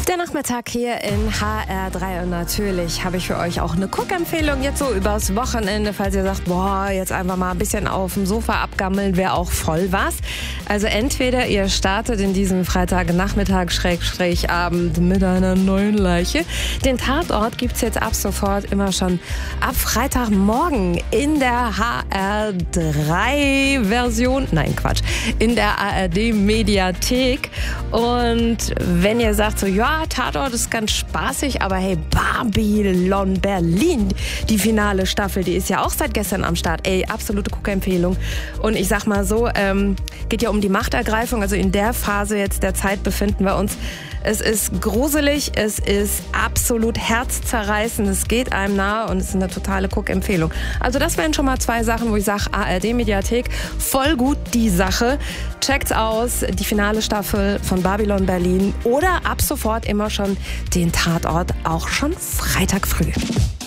Der Nachmittag hier in HR3 und natürlich habe ich für euch auch eine Guckempfehlung jetzt so übers Wochenende, falls ihr sagt, boah, jetzt einfach mal ein bisschen auf dem Sofa abgammeln, wäre auch voll was. Also entweder ihr startet in diesem Freitagnachmittag / Abend mit einer neuen Leiche. Den Tatort gibt's jetzt ab sofort immer schon ab Freitagmorgen in der HR3-Version, nein Quatsch, in der ARD-Mediathek. Und wenn ihr sagt so, ja, Tatort ist ganz spaßig, aber hey, Babylon Berlin, die finale Staffel, die ist ja auch seit gestern am Start. Ey, absolute Guckempfehlung. Und ich sag mal so, geht ja um die Machtergreifung, also in der Phase jetzt der Zeit befinden wir uns. Es ist gruselig, es ist absolut herzzerreißend, es geht einem nahe und es ist eine totale Guckempfehlung. Also das wären schon mal 2 Sachen, wo ich sage, ARD-Mediathek, voll gut die Sache. Checkt's aus, die finale Staffel von Babylon Berlin oder ab sofort immer schon den Tatort, auch schon Freitag früh.